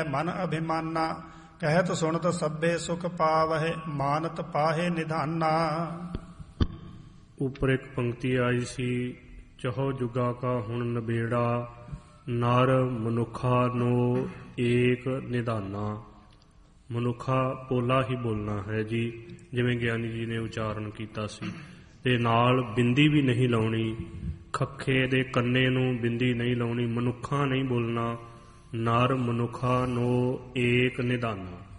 ਮਨ ਅਭਿਮਾਨਾ। ਕਹਿਤ ਸੁਣਤ ਸਭੇ ਸੁਖ ਪਾਵਹਿ ਮਾਨਤ ਪਾਹੇ ਨਿਧਾਨਾ। ਉੱਪਰ ਇੱਕ ਪੰਕਤੀ ਆਈ ਸੀ, ਚਹੋ ਜੁਗਾ ਕਾ ਹੁਣ ਨਬੇੜਾ, ਨਰ ਮਨੁੱਖਾ ਨੋ ਏਕ ਨਿਧਾਨਾ। ਮਨੁੱਖਾ ਪੋਲਾ ਹੀ ਬੋਲਣਾ ਹੈ ਜੀ, ਜਿਵੇਂ ਗਿਆਨੀ ਜੀ ਨੇ ਉਚਾਰਨ ਕੀਤਾ ਸੀ। ਤੇ ਨਾਲ ਬਿੰਦੀ ਵੀ ਨਹੀਂ ਲਾਉਣੀ, ਖੱਖੇ ਦੇ ਕੰਨੇ ਨੂੰ ਬਿੰਦੀ ਨਹੀਂ ਲਾਉਣੀ। ਮਨੁੱਖਾ ਨਹੀਂ ਬੋਲਣਾ, ਨਰ ਮਨੁੱਖਾ ਨੋ ਏਕ ਨਿਧਾਨਾ।